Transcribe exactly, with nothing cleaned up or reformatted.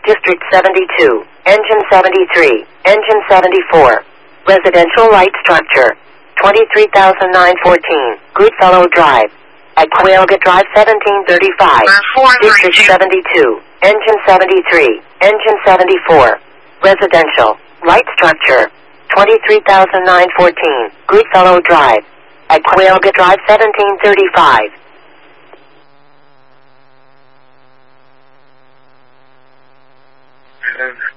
District seventy-two, Engine seventy-three, Engine seventy-four. Residential light structure, twenty-three thousand nine hundred fourteen, Goodfellow Drive. Aquelga Drive seventeen thirty-five, District seventy-two, Engine seventy-three, Engine seventy-four. Residential, light structure, twenty-three thousand nine hundred fourteen, Goodfellow Drive. Aquelga Drive seventeen thirty-five. And then